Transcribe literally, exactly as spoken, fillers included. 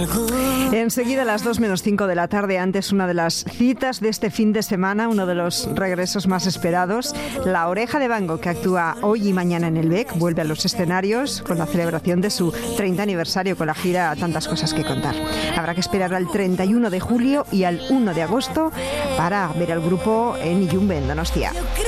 Enseguida a las dos menos cinco de la tarde, antes una de las citas de este fin de semana, uno de los regresos más esperados, La Oreja de Van Gogh, que actúa hoy y mañana en el B E C, vuelve a los escenarios con la celebración de su treinta aniversario, con la gira Tantas Cosas que Contar. Habrá que esperar al treinta y uno de julio y al uno de agosto para ver al grupo en Iyumbe, en Donostia.